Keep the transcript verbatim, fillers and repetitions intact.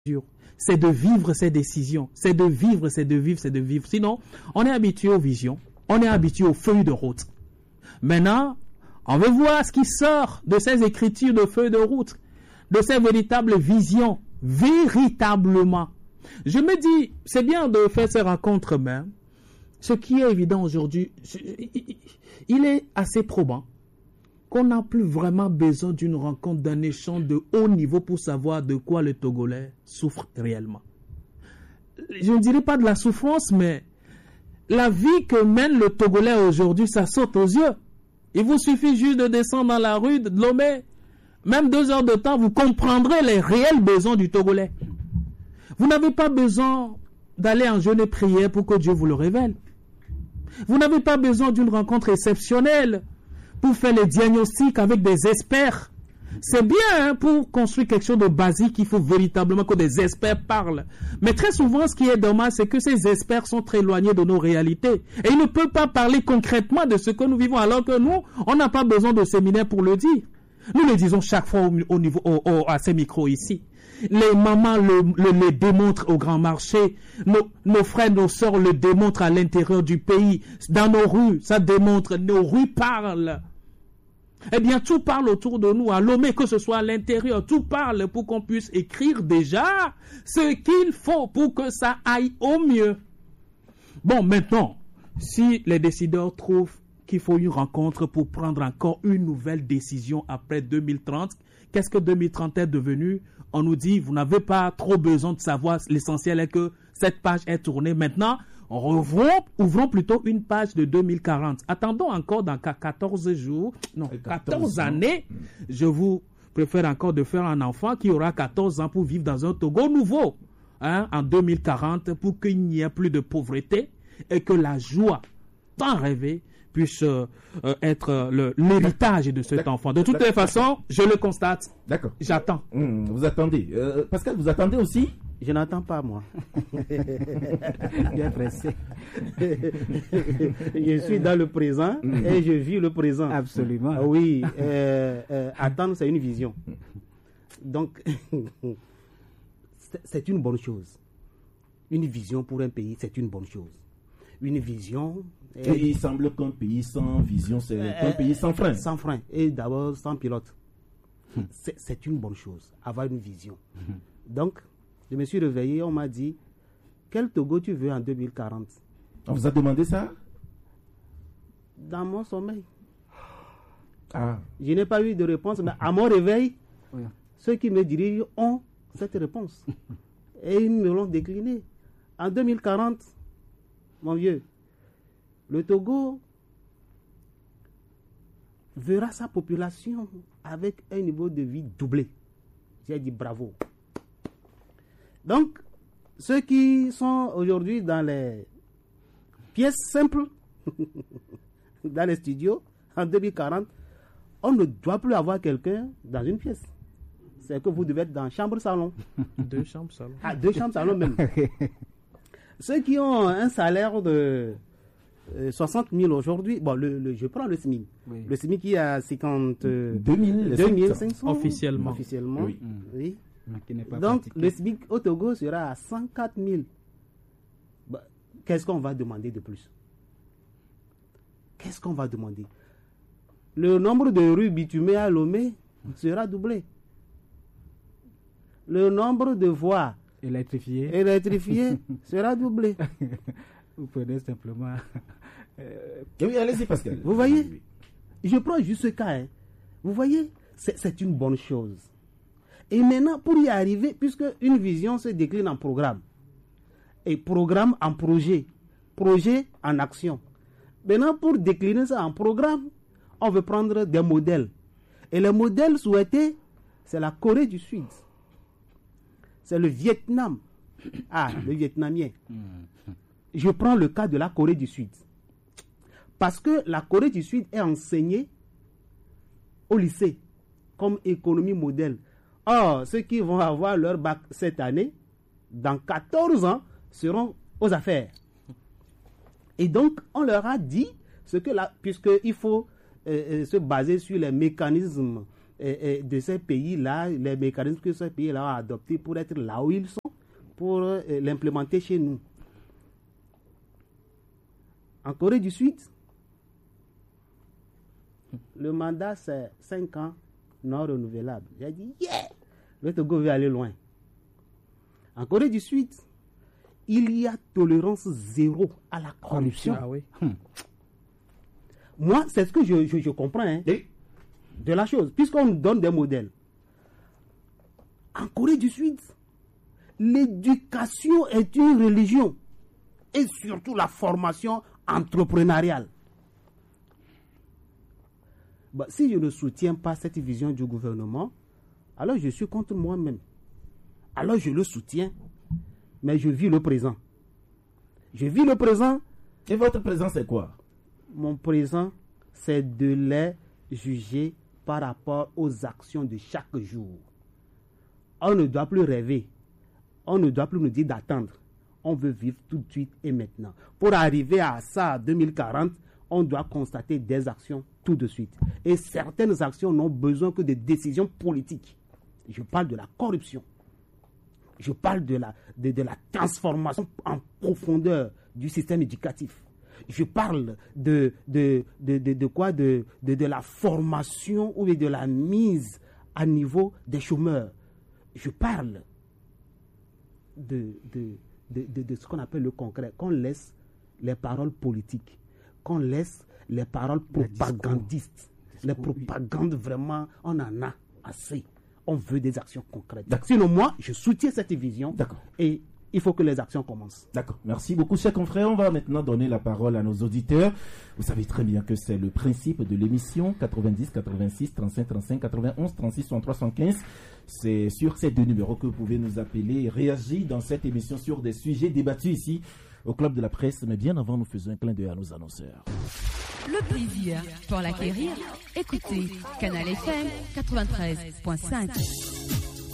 c'est de vivre ces décisions. C'est de vivre, c'est de vivre, c'est de vivre. Sinon, on est habitué aux visions, on est habitué aux feuilles de route. Maintenant, on veut voir ce qui sort de ces écritures de feuilles de route, de ces véritables visions, véritablement. Je me dis, c'est bien de faire ces rencontres, mais ce qui est évident aujourd'hui, il est assez probant qu'on n'a plus vraiment besoin d'une rencontre, d'un échange de haut niveau pour savoir de quoi le Togolais souffre réellement. Je ne dirais pas de la souffrance, mais la vie que mène le Togolais aujourd'hui, ça saute aux yeux. Il vous suffit juste de descendre dans la rue de Lomé, même deux heures de temps, vous comprendrez les réels besoins du Togolais. Vous n'avez pas besoin d'aller en jeûne et prière pour que Dieu vous le révèle. Vous n'avez pas besoin d'une rencontre exceptionnelle pour faire les diagnostics avec des experts. C'est bien hein, pour construire quelque chose de basique, il faut véritablement que des experts parlent. Mais très souvent, ce qui est dommage, c'est que ces experts sont très éloignés de nos réalités. Et ils ne peuvent pas parler concrètement de ce que nous vivons, alors que nous, on n'a pas besoin de séminaire pour le dire. Nous le disons chaque fois au, au niveau, au, au, à ces micros ici. Les mamans le, le, le démontrent au grand marché. Nos, nos frères, nos sœurs le démontrent à l'intérieur du pays. Dans nos rues, ça démontre. Nos rues parlent. Eh bien, tout parle autour de nous, à Lomé, que ce soit à l'intérieur, tout parle pour qu'on puisse écrire déjà ce qu'il faut pour que ça aille au mieux. Bon, maintenant, si les décideurs trouvent qu'il faut une rencontre pour prendre encore une nouvelle décision après deux mille trente, qu'est-ce que deux mille trente est devenu? On nous dit, vous n'avez pas trop besoin de savoir, l'essentiel est que cette page est tournée. Maintenant, Revrons, ouvrons plutôt une page de deux mille quarante. Attendons encore dans quatorze jours, non, quatorze années. Je vous préfère encore de faire un enfant qui aura quatorze ans pour vivre dans un Togo nouveau, hein, en deux mille quarante, pour qu'il n'y ait plus de pauvreté et que la joie tant rêvée puisse euh, être le, l'héritage de cet D'accord. enfant. De toutes les façons, je le constate. D'accord. J'attends. Mmh, vous attendez. Euh, Pascal, vous attendez aussi? Je n'attends pas, moi. Bien pressé. Je suis dans le présent et je vis le présent. Absolument. Oui, euh, euh, attendre, c'est une vision. Donc, c'est une bonne chose. Une vision pour un pays, c'est une bonne chose. Une vision... Et, et il semble qu'un pays sans vision, c'est euh, un pays sans frein. Sans frein. Et d'abord, sans pilote. Hum. C'est, c'est une bonne chose, avoir une vision. Hum. Donc, je me suis réveillé, on m'a dit, quel Togo tu veux en deux mille quarante? On vous a demandé ça? Dans mon sommeil. Ah. Je n'ai pas eu de réponse, mais à mon réveil, oui. Ceux qui me dirigent ont cette réponse. Et ils me l'ont déclinée. En deux mille quarante, mon vieux, le Togo verra sa population avec un niveau de vie doublé. J'ai dit bravo. Donc, ceux qui sont aujourd'hui dans les pièces simples, dans les studios, en deux mille quarante, on ne doit plus avoir quelqu'un dans une pièce. C'est que vous devez être dans chambre-salon. Deux chambres-salon. Ah, deux chambres-salon même. Ceux qui ont un salaire de euh, soixante mille aujourd'hui, bon, le, le, je prends le S M I C. Oui. Le S M I C qui est à cinquante-deux mille cinq cents. Officiellement. Officiellement, oui. Mm. Oui. Pas Donc, pratiqué. le S M I C au Togo sera à cent quatre mille. Bah, qu'est-ce qu'on va demander de plus? Qu'est-ce qu'on va demander? Le nombre de rues bitumées à Lomé sera doublé. Le nombre de voies électrifiées électrifiées sera doublé. Vous prenez simplement... Euh... Oui, allez-y, Pascal. Vous voyez? Je prends juste ce cas. Hein. Vous voyez? C'est, c'est une bonne chose. Et maintenant, pour y arriver, puisque une vision se décline en programme, et programme en projet, projet en action. Maintenant, pour décliner ça en programme, on veut prendre des modèles. Et les modèles souhaités, c'est la Corée du Sud. C'est le Vietnam. Ah, le Vietnamien. Je prends le cas de la Corée du Sud. Parce que la Corée du Sud est enseignée au lycée comme économie modèle. Or, ceux qui vont avoir leur bac cette année, dans quatorze ans, seront aux affaires. Et donc, on leur a dit, ce que là, puisqu'il faut euh, se baser sur les mécanismes et, et de ces pays-là, les mécanismes que ces pays-là ont adoptés pour être là où ils sont, pour euh, l'implémenter chez nous. En Corée du Sud, le mandat c'est cinq ans non renouvelable. J'ai dit, yeah, le Togo veut aller loin. En Corée du Sud, il y a tolérance zéro à la corruption. Ah oui. Hum. Moi, c'est ce que je, je, je comprends hein, Et de la chose, puisqu'on nous donne des modèles. En Corée du Sud, l'éducation est une religion et surtout la formation entrepreneuriale. Bah, si je ne soutiens pas cette vision du gouvernement, alors je suis contre moi-même. Alors je le soutiens, mais je vis le présent. Je vis le présent. Et votre présent, c'est quoi? Mon présent, c'est de les juger par rapport aux actions de chaque jour. On ne doit plus rêver. On ne doit plus nous dire d'attendre. On veut vivre tout de suite et maintenant. Pour arriver à ça, deux mille quarante, on doit constater des actions tout de suite. Et certaines actions n'ont besoin que de décisions politiques. Je parle de la corruption. Je parle de la, de, de la transformation en profondeur du système éducatif. Je parle de, de, de, de, de quoi de, de, de la formation ou de la mise à niveau des chômeurs. Je parle de, de, de, de, de ce qu'on appelle le concret. Qu'on laisse les paroles politiques, qu'on laisse les paroles propagandistes. Les propagandes, vraiment, on en a assez. On veut des actions concrètes. Sinon, moi, je soutiens cette vision. D'accord. Et il faut que les actions commencent. D'accord. Merci beaucoup, chers confrères. On va maintenant donner la parole à nos auditeurs. Vous savez très bien que c'est le principe de l'émission quatre-vingt-dix, quatre-vingt-six, trente-cinq, trente-cinq, quatre-vingt-onze, trente-six, soixante-trois, soixante-quinze. C'est sur ces deux numéros que vous pouvez nous appeler et réagir dans cette émission sur des sujets débattus ici au Club de la Presse. Mais bien avant, nous faisons un clin d'œil à nos annonceurs. Le plaisir pour l'acquérir, écoutez Canal F M quatre-vingt-treize point cinq.